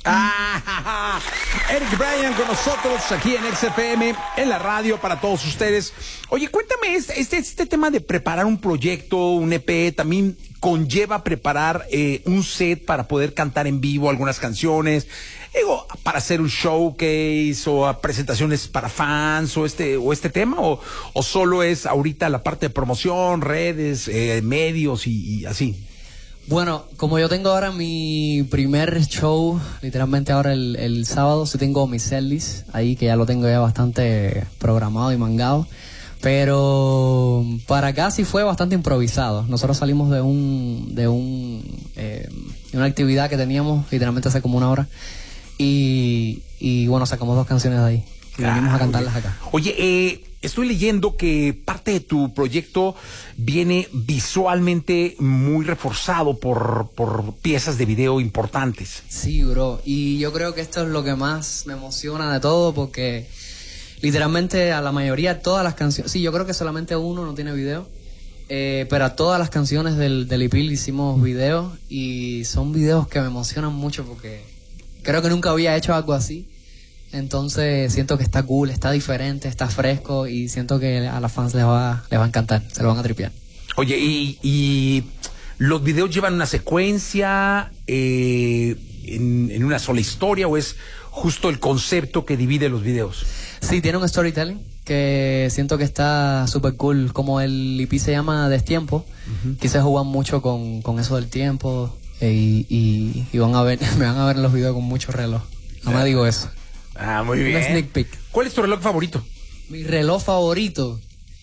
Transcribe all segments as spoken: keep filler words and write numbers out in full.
Ah, Eric Bryan con nosotros aquí en X F M, en la radio para todos ustedes. Oye, cuéntame, este, este, este tema de preparar un proyecto, un E P, también conlleva preparar eh, un set para poder cantar en vivo algunas canciones, digo, para hacer un showcase o a presentaciones para fans o este o este tema, o, o solo es ahorita la parte de promoción, redes, eh, medios y, y así. Bueno, como yo tengo ahora mi primer show, literalmente ahora el, el sábado, sí tengo mi setlist ahí, que ya lo tengo ya bastante programado y mangado. Pero para acá sí fue bastante improvisado. Nosotros salimos de un de un eh, de una actividad que teníamos literalmente hace como una hora. Y, y bueno, sacamos dos canciones de ahí. Y venimos ah, a cantarlas acá. Oye, eh, estoy leyendo que parte de tu proyecto viene visualmente muy reforzado por, por piezas de video importantes. Sí, bro. Y yo creo que esto es lo que más me emociona de todo, porque literalmente a la mayoría, todas las canciones... Sí, yo creo que solamente uno no tiene video. Eh, pero a todas las canciones del, del E P le hicimos videos. Y son videos que me emocionan mucho porque creo que nunca había hecho algo así. Entonces siento que está cool, está diferente, está fresco y siento que a las fans les va, les va a encantar, se lo van a tripear. Oye, y, y los videos llevan una secuencia eh, en, en una sola historia, o es justo el concepto que divide los videos? Sí, tiene un storytelling que siento que está súper cool. Como el E P se llama Destiempo, uh-huh. Quise jugar mucho con, con eso del tiempo eh, y, y, y van a ver, me van a ver en los videos con mucho reloj. No me digo eso. Ah, muy bien. Un sneak peek. ¿Cuál es tu reloj favorito? Mi reloj favorito,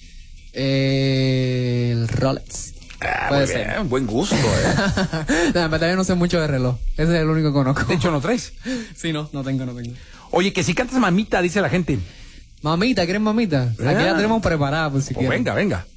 eh, el Rolex. Ah, puede ser. Bien. Buen gusto, ¿eh? No, en verdad yo no sé mucho de reloj. Ese es el único que conozco. De hecho, ¿no traes? Sí, no, no tengo, no tengo. Oye, que si cantas mamita, dice la gente. Mamita, ¿quieres mamita? Ah. Aquí la tenemos preparada, por si oh, quieres. Venga, venga.